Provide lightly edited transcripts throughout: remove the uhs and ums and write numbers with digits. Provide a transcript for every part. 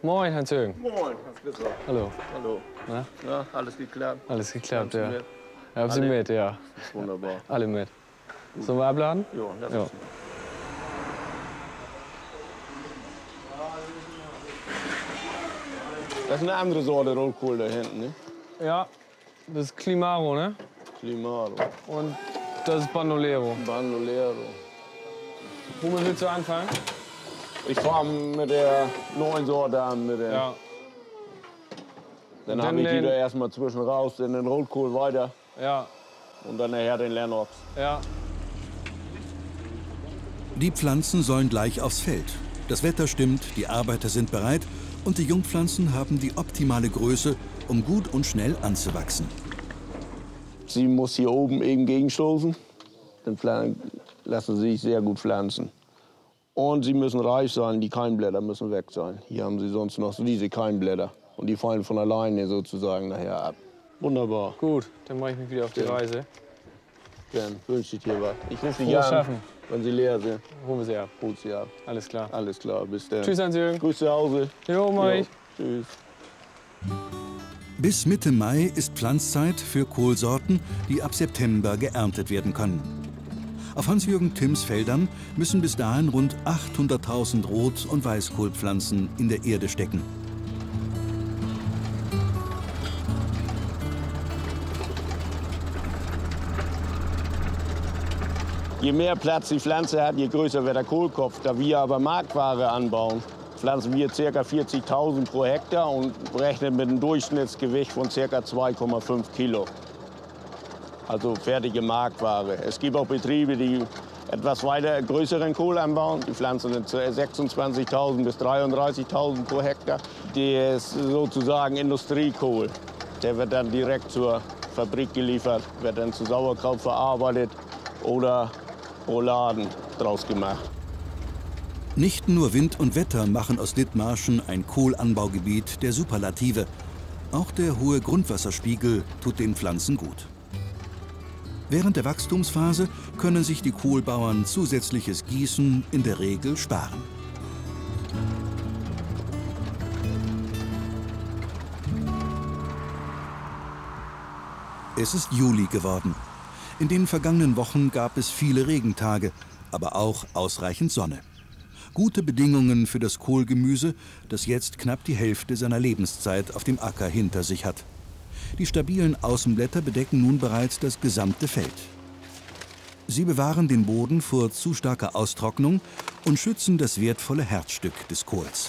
Moin, Hans-Jürgen. Moin, Hans Christoph. Hallo. Hallo. Na? Ja, alles geklappt? Alles geklappt, ja. Mit? Ich hab sie mit, ja. Wunderbar. Alle mit. Sollen wir abladen? Ja, das Ja. ist Das ist eine andere Sorte Rotkohl da hinten, ne? Ja, das ist Climaro, ne? Climaro. Und das ist Bandolero. Bandolero. Womit willst du anfangen? Ich fange mit der neuen Sorte an. Mit der. Ja. Dann Und habe ich die den- da erstmal zwischen raus, dann den Rotkohl weiter Ja, und dann nachher den Lennox. ja. Die Pflanzen sollen gleich aufs Feld. Das Wetter stimmt, die Arbeiter sind bereit und die Jungpflanzen haben die optimale Größe, um gut und schnell anzuwachsen. Sie muss hier oben eben gegenstoßen, dann lassen sie sich sehr gut pflanzen. Und sie müssen reif sein, die Keimblätter müssen weg sein. Hier haben sie sonst noch so diese Keimblätter. Und die fallen von alleine sozusagen nachher ab. Wunderbar. Gut, dann mache ich mich wieder auf die Ja. Reise. Dann wünsche ich dir was. Ich rufe Frohes dich an, Schaffen. wenn sie leer sind. Holen wir sie ab. Holt sie ab. Alles klar. Alles klar, bis dann. Tschüss, Hans-Jürgen. Grüß zu Hause. Jo, mach ich. Tschüss. Bis Mitte Mai ist Pflanzzeit für Kohlsorten, die ab September geerntet werden können. Auf Hans-Jürgen Timms Feldern müssen bis dahin rund 800.000 Rot- und Weißkohlpflanzen in der Erde stecken. Je mehr Platz die Pflanze hat, je größer wird der Kohlkopf. Da wir aber Marktware anbauen, pflanzen wir ca. 40.000 pro Hektar und rechnen mit einem Durchschnittsgewicht von ca. 2,5 Kilo. Also fertige Marktware. Es gibt auch Betriebe, die etwas weiter größeren Kohl anbauen. Die pflanzen 26.000 bis 33.000 pro Hektar. Der ist sozusagen Industriekohl. Der wird dann direkt zur Fabrik geliefert, wird dann zu Sauerkraut verarbeitet oder Rouladen draus gemacht. Nicht nur Wind und Wetter machen aus Dithmarschen ein Kohlanbaugebiet der Superlative. Auch der hohe Grundwasserspiegel tut den Pflanzen gut. Während der Wachstumsphase können sich die Kohlbauern zusätzliches Gießen in der Regel sparen. Es ist Juli geworden. In den vergangenen Wochen gab es viele Regentage, aber auch ausreichend Sonne. Gute Bedingungen für das Kohlgemüse, das jetzt knapp die Hälfte seiner Lebenszeit auf dem Acker hinter sich hat. Die stabilen Außenblätter bedecken nun bereits das gesamte Feld. Sie bewahren den Boden vor zu starker Austrocknung und schützen das wertvolle Herzstück des Kohls.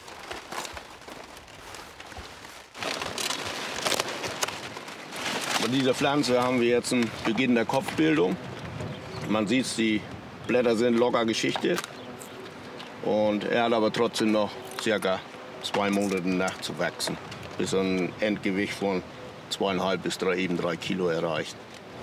Bei dieser Pflanze haben wir jetzt einen Beginn der Kopfbildung. Man sieht, die Blätter sind locker geschichtet. Und er hat aber trotzdem noch ca. 2 Monate nachzuwachsen, bis er ein Endgewicht von 2,5 bis 3 Kilo erreicht.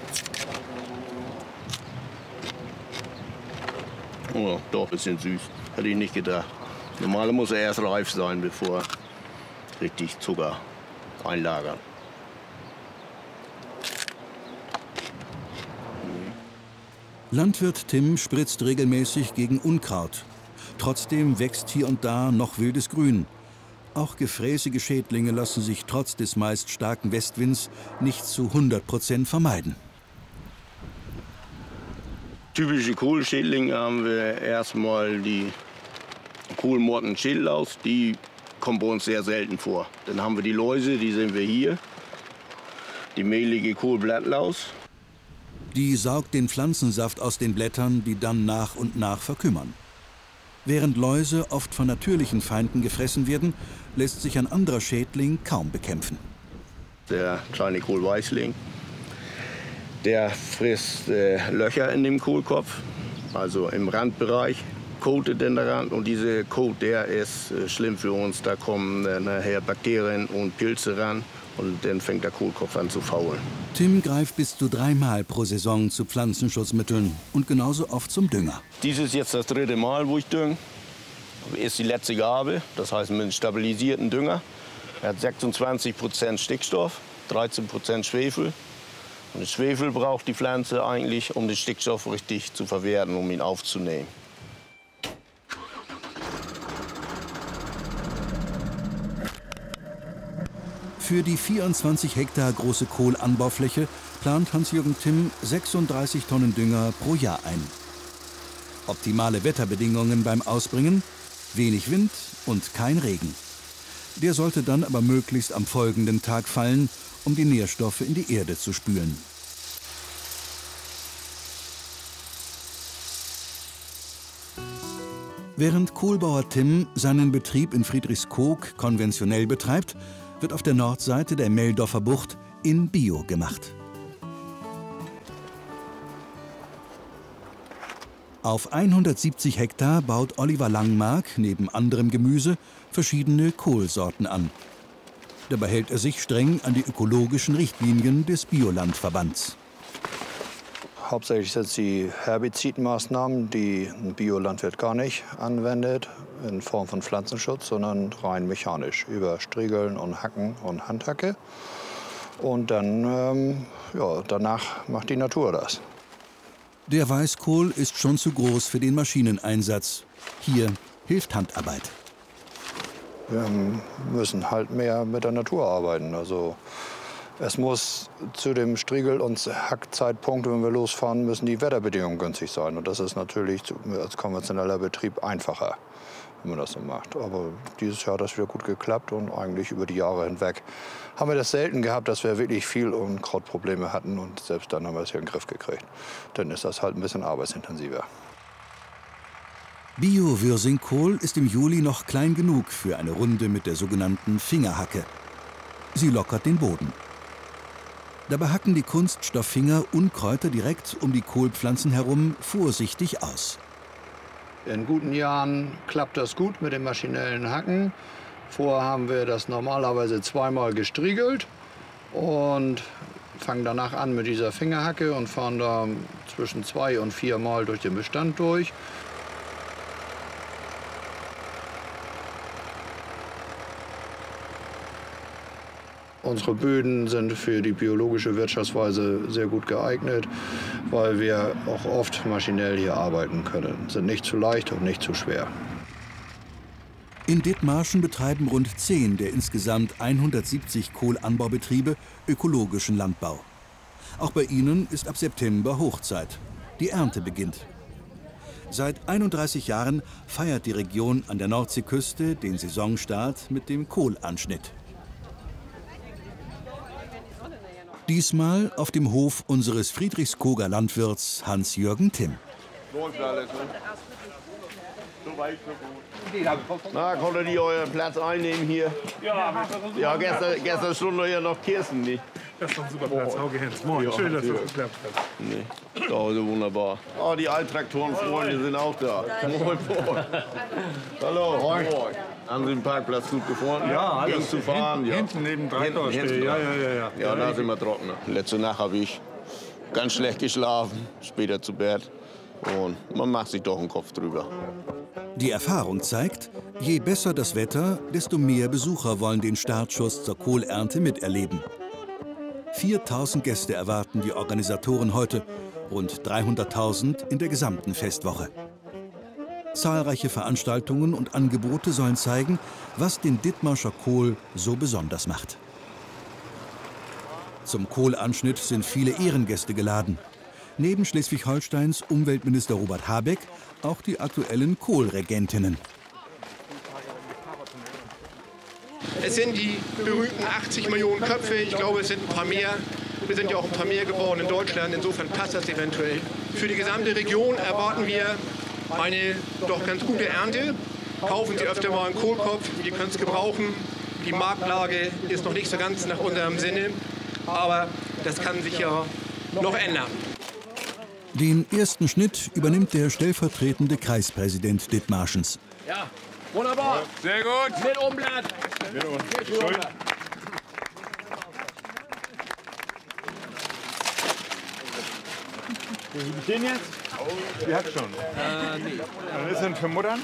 Oh, doch ein bisschen süß. Hätte ich nicht gedacht. Normal muss er erst reif sein, bevor er richtig Zucker einlagert. Landwirt Tim spritzt regelmäßig gegen Unkraut. Trotzdem wächst hier und da noch wildes Grün. Auch gefräßige Schädlinge lassen sich trotz des meist starken Westwinds nicht zu 100% vermeiden. Typische Kohlschädlinge haben wir erstmal die Kohlmotten-Schädellaus. Die kommen bei uns sehr selten vor. Dann haben wir die Läuse, die sehen wir hier. Die mehlige Kohlblattlaus. Die saugt den Pflanzensaft aus den Blättern, die dann nach und nach verkümmern. Während Läuse oft von natürlichen Feinden gefressen werden, lässt sich ein anderer Schädling kaum bekämpfen. Der kleine Kohlweißling, der frisst Löcher in dem Kohlkopf, also im Randbereich, kotet den Rand. Und dieser Kot, der ist schlimm für uns. Da kommen nachher Bakterien und Pilze ran und dann fängt der Kohlkopf an zu faulen. Tim greift bis zu 3-mal pro Saison zu Pflanzenschutzmitteln und genauso oft zum Dünger. Dies ist jetzt das 3. Mal, wo ich dünge. Ist die letzte Gabe, das heißt mit einem stabilisierten Dünger. Er hat 26% Stickstoff, 13% Schwefel. Und den Schwefel braucht die Pflanze eigentlich, um den Stickstoff richtig zu verwerten, um ihn aufzunehmen. Für die 24 Hektar große Kohlanbaufläche plant Hans-Jürgen Timm 36 Tonnen Dünger pro Jahr ein. Optimale Wetterbedingungen beim Ausbringen, wenig Wind und kein Regen. Der sollte dann aber möglichst am folgenden Tag fallen, um die Nährstoffe in die Erde zu spülen. Während Kohlbauer Timm seinen Betrieb in Friedrichskoog konventionell betreibt, wird auf der Nordseite der Meldorfer Bucht in Bio gemacht. Auf 170 Hektar baut Oliver Langmark neben anderem Gemüse verschiedene Kohlsorten an. Dabei hält er sich streng an die ökologischen Richtlinien des Biolandverbands. Hauptsächlich sind es die Herbizidmaßnahmen, die ein Biolandwirt gar nicht anwendet, in Form von Pflanzenschutz, sondern rein mechanisch, über Striegeln und Hacken und Handhacke. Und dann, danach macht die Natur das. Der Weißkohl ist schon zu groß für den Maschineneinsatz. Hier hilft Handarbeit. Wir müssen halt mehr mit der Natur arbeiten. Also es muss zu dem Striegel- und Hackzeitpunkt, wenn wir losfahren, müssen die Wetterbedingungen günstig sein. Und das ist natürlich als konventioneller Betrieb einfacher, wenn man das so macht. Aber dieses Jahr hat das wieder gut geklappt und eigentlich über die Jahre hinweg haben wir das selten gehabt, dass wir wirklich viel Unkrautprobleme hatten. Und selbst dann haben wir es hier in den Griff gekriegt. Dann ist das halt ein bisschen arbeitsintensiver. Bio-Würsingkohl ist im Juli noch klein genug für eine Runde mit der sogenannten Fingerhacke. Sie lockert den Boden. Dabei hacken die Kunststofffinger Unkräuter direkt um die Kohlpflanzen herum vorsichtig aus. In guten Jahren klappt das gut mit dem maschinellen Hacken. Vorher haben wir das normalerweise zweimal gestriegelt und fangen danach an mit dieser Fingerhacke und fahren da zwischen 2 und 4 Mal durch den Bestand durch. Unsere Böden sind für die biologische Wirtschaftsweise sehr gut geeignet, weil wir auch oft maschinell hier arbeiten können. Sind nicht zu leicht und nicht zu schwer. In Dithmarschen betreiben rund 10 der insgesamt 170 Kohlanbaubetriebe ökologischen Landbau. Auch bei ihnen ist ab September Hochzeit. Die Ernte beginnt. Seit 31 Jahren feiert die Region an der Nordseeküste den Saisonstart mit dem Kohlanschnitt. Diesmal auf dem Hof unseres Friedrichskooger Landwirts Hans-Jürgen Timm. Na, konntet ihr euren Platz einnehmen hier? Ja, gestern Stunde ja noch Kirsten nicht. Das ist doch ein super Platz. Hauke Hens. Moin, ja, schön, dass das geklappt hat. Nee, zu Hause wunderbar. Oh, die Alttraktorenfreunde sind auch da. Moin, moin. Hallo. Moin. Haben Sie den Parkplatz gut gefunden? Ja, alles. Ging zu fahren? Hinten neben Traktorstelle. Ja. Ja, da sind wir trocken. Letzte Nacht habe ich ganz schlecht geschlafen, später zu Bett. Und man macht sich doch einen Kopf drüber. Die Erfahrung zeigt, je besser das Wetter, desto mehr Besucher wollen den Startschuss zur Kohlernte miterleben. 4.000 Gäste erwarten die Organisatoren heute, rund 300.000 in der gesamten Festwoche. Zahlreiche Veranstaltungen und Angebote sollen zeigen, was den Dithmarscher Kohl so besonders macht. Zum Kohlanschnitt sind viele Ehrengäste geladen. Neben Schleswig-Holsteins Umweltminister Robert Habeck auch die aktuellen Kohlregentinnen. Es sind die berühmten 80 Millionen Köpfe. Ich glaube, es sind ein paar mehr. Wir sind ja auch ein paar mehr geworden in Deutschland. Insofern passt das eventuell. Für die gesamte Region erwarten wir eine doch ganz gute Ernte. Kaufen Sie öfter mal einen Kohlkopf. Wir können es gebrauchen. Die Marktlage ist noch nicht so ganz nach unserem Sinne. Aber das kann sich ja noch ändern. Den ersten Schnitt übernimmt der stellvertretende Kreispräsident Dithmarschens. Ja, wunderbar. Sehr gut. Mit Umblatt. Wie stehen jetzt? Die hat schon. Nee. Was ist denn für Muttern?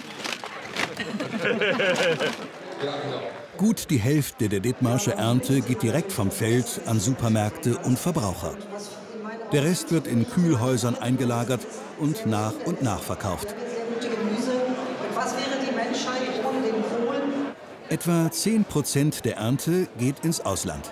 Gut die Hälfte der Dithmarscher Ernte geht direkt vom Feld an Supermärkte und Verbraucher. Der Rest wird in Kühlhäusern eingelagert und nach verkauft. Was wäre die Menschheit ohne den Kohl? Etwa 10% der Ernte geht ins Ausland.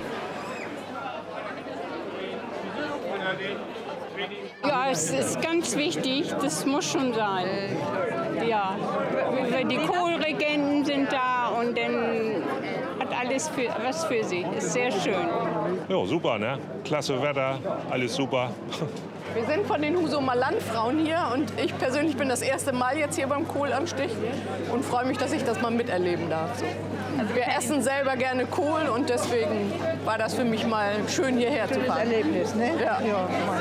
Ja, es ist ganz wichtig, das muss schon sein. Ja, die Kohlregenten sind da und dann hat alles was für sich. Ist sehr schön. Ja, super, ne? Klasse Wetter, alles super. Wir sind von den Husumer Landfrauen hier und ich persönlich bin das erste Mal jetzt hier beim Kohlanstich und freue mich, dass ich das mal miterleben darf. So. Also wir essen selber gerne Kohl und deswegen war das für mich mal schön hierher zu fahren. Erlebnis, ne? Ja.